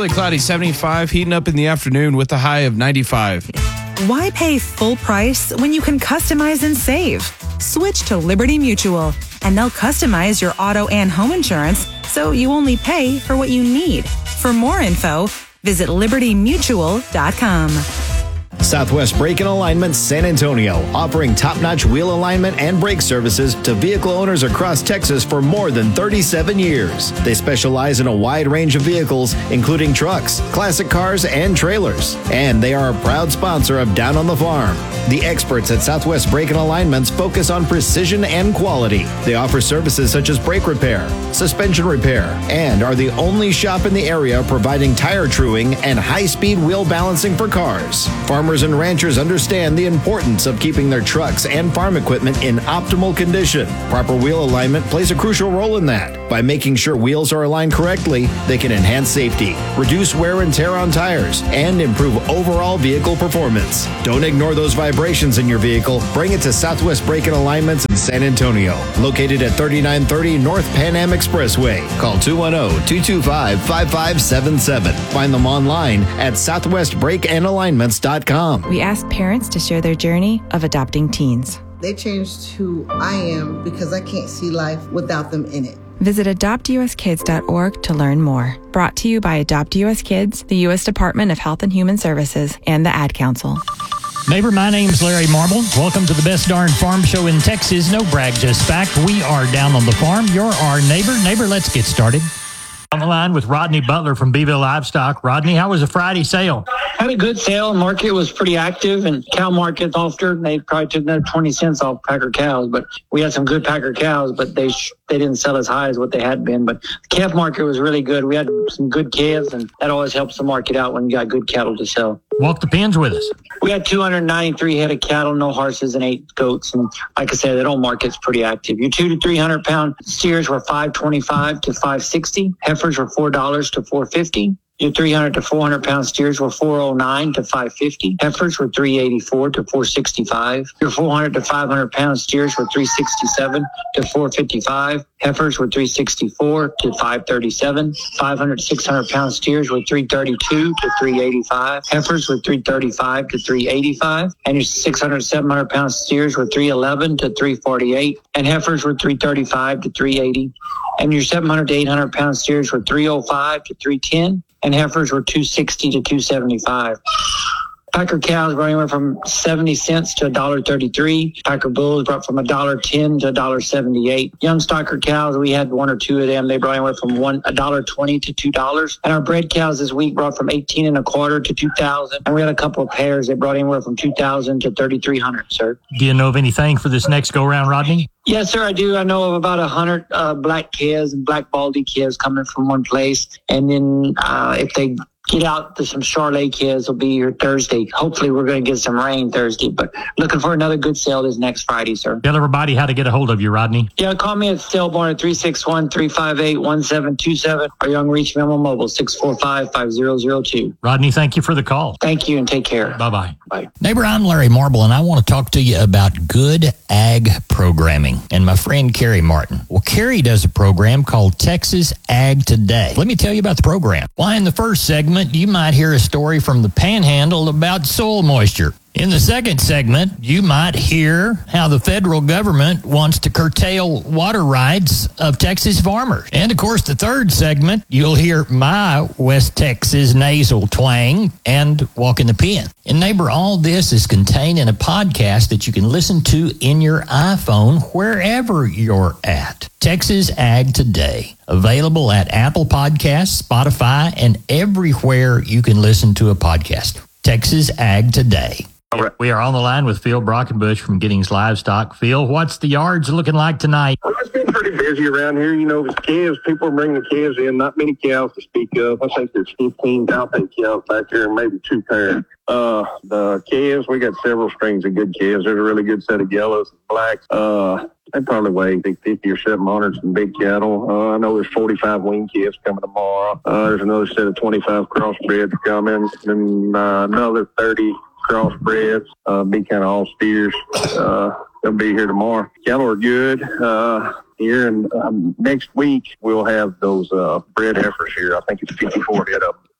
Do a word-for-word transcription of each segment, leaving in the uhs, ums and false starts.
Partly cloudy, seventy-five, heating up in the afternoon with a high of ninety-five. Why pay full price when you can customize and save? Switch to Liberty Mutual, and they'll customize your auto and home insurance so you only pay for what you need. For more info, visit liberty mutual dot com. Southwest Brake and Alignment San Antonio, offering top-notch wheel alignment and brake services to vehicle owners across Texas for more than thirty-seven years. They specialize in a wide range of vehicles, including trucks, classic cars, and trailers. And they are a proud sponsor of Down on the Farm. The experts at Southwest Brake and Alignments focus on precision and quality. They offer services such as brake repair, suspension repair, and are the only shop in the area providing tire truing and high-speed wheel balancing for cars. Farmers and ranchers understand the importance of keeping their trucks and farm equipment in optimal condition. Proper wheel alignment plays a crucial role in that. By making sure wheels are aligned correctly, they can enhance safety, reduce wear and tear on tires, and improve overall vehicle performance. Don't ignore those vibrations in your vehicle. Bring it to Southwest Brake and Alignments in San Antonio, located at thirty-nine thirty North Pan Am Expressway. Call two one zero, two two five, five five seven seven. Find them online at southwest brake and alignments dot com. We asked parents to share their journey of adopting teens. They changed who I am because I can't see life without them in it. Visit adopt u s kids dot org to learn more. Brought to you by Adopt U S Kids, the U S Department of Health and Human Services, and the Ad Council. Neighbor, my name's Larry Marble. Welcome to the best darn farm show in Texas. No brag, just fact. We are down on the farm. You're our neighbor. Neighbor, let's get started. On the line with Rodney Butler from Beeville Livestock. Rodney, how was the Friday sale? Had a good sale. Market was pretty active, and cow market offered. They probably took another twenty cents off Packer cows, but we had some good Packer cows, but they sh- they didn't sell as high as what they had been. But the calf market was really good. We had some good calves, and that always helps the market out when you got good cattle to sell. Walk the pens with us. We had two hundred ninety-three head of cattle, no horses, and eight goats. And like I said, that old market's pretty active. Your two to three hundred pound steers were five twenty-five to five sixty. Heifers were four dollars to four fifty. Your three hundred to four hundred pound steers were four oh nine to five fifty. Heifers were three eighty-four to four sixty-five. Your four hundred to five hundred pound steers were three sixty-seven to four fifty-five. Heifers were three sixty-four to five thirty-seven. five hundred to six hundred pound steers were three thirty-two to three eighty-five. Heifers were three thirty-five to three eighty-five. And your six hundred to seven hundred pound steers were three eleven to three forty-eight. And heifers were three thirty-five to three eighty. And your seven hundred to eight hundred pound steers were three oh five to three ten. And heifers were two sixty to two seventy-five. Packer cows brought anywhere from seventy cents to one dollar thirty-three. Packer bulls brought from one dollar ten to one dollar seventy-eight. Young stocker cows, we had one or two of them. They brought anywhere from one one dollar twenty to two dollars. And our bred cows this week brought from eighteen and a quarter to two thousand. And we had a couple of pairs that brought anywhere from two thousand to thirty-three hundred, sir. Do you know of anything for this next go-round, Rodney? Yes, sir, I do. I know of about one hundred uh, black calves and black baldy calves coming from one place. And then uh, if they get out to some Charolais calves, will be here Thursday. Hopefully, we're going to get some rain Thursday. But looking for another good sale this next Friday, sir. Tell everybody how to get a hold of you, Rodney. Yeah, call me at Stillborn at three six one, three five eight, one seven two seven or Young Reach me on my mobile, six four five, five zero zero two. Rodney, thank you for the call. Thank you, and take care. Bye-bye. Bye. Neighbor, I'm Larry Marble, and I want to talk to you about Good Ag Programming and my friend Kerry Martin. Well, Kerry does a program called Texas Ag Today. Let me tell you about the program. Why, in the first segment, you might hear a story from the Panhandle about soil moisture. In the second segment, you might hear how the federal government wants to curtail water rights of Texas farmers. And, of course, the third segment, you'll hear my West Texas nasal twang and walk in the pen. And, neighbor, all this is contained in a podcast that you can listen to in your iPhone wherever you're at. Texas Ag Today, available at Apple Podcasts, Spotify, and everywhere you can listen to a podcast. Texas Ag Today. We are on the line with Phil Brockenbush from Giddings Livestock. Phil, what's the yards looking like tonight? Well, it's been pretty busy around here. You know, the calves, people are bringing the calves in. Not many cows to speak of. I think there's fifteen Dalpate cows back there and maybe two pairs. Uh, the calves, we got several strings of good calves. There's a really good set of yellows and blacks. Uh, they probably weigh fifty or seven hundred, some big cattle. Uh, I know there's forty-five wean calves coming tomorrow. Uh, there's another set of twenty-five crossbreds coming, and uh, another thirty crossbreds, uh, be kind of all steers. Uh, they'll be here tomorrow. Cattle are good. Uh, here and um, next week we'll have those uh, bred heifers here. I think it's fifty-four head of them.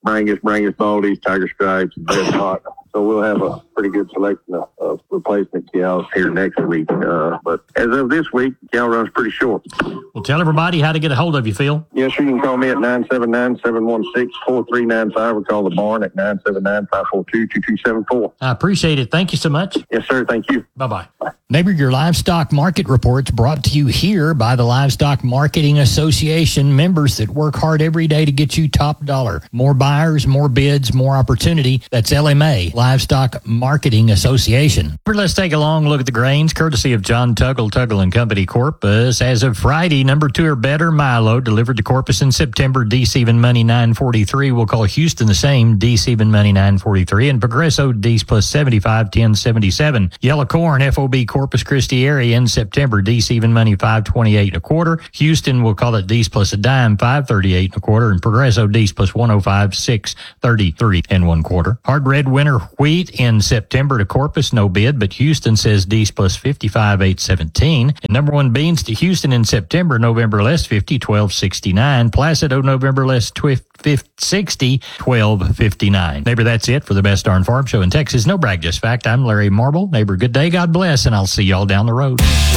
Brangus, Brangus Baldies, Tiger Stripes, Red Hot. So we'll have a pretty good selection of, of replacement cows here next week. Uh, but as of this week, cow run's pretty short. Well, tell everybody how to get a hold of you, Phil. Yes, sir. You can call me at nine seven nine, seven one six, four three nine five or call the barn at nine seven nine, five four two, two two seven four. I appreciate it. Thank you so much. Yes, sir. Thank you. Bye-bye. Bye. Neighbor, your livestock market reports brought to you here by the Livestock Marketing Association, members that work hard every day to get you top dollar. More buyers, more bids, more opportunity. That's L M A, Livestock Marketing Association. Let's take a long look at the grains, courtesy of John Tuggle, Tuggle and Company Corpus. As of Friday, number two or better Milo delivered to Corpus in September, D-Even Money nine forty-three. We'll call Houston the same, D-Even Money nine forty-three. And Progresso D's plus seventy-five, ten seventy-seven. Yellow corn, F O B Corpus Christi area in September, D's-Even Money five twenty-eight and a quarter. Houston, we'll call it D's plus a dime, five thirty-eight and a quarter. And Progresso D's plus one oh five, six thirty-three and one quarter. Hard red winter wheat in September to Corpus, no bid, but Houston says D's plus fifty-five, eight seventeen. And number one beans to Houston in September, November less fifty, twelve sixty-nine. Placido, November less sixty, twelve fifty-nine. Neighbor, that's it for the best darn farm show in Texas. No brag, just fact. I'm Larry Marble. Neighbor, good day, God bless, and I'll see y'all down the road.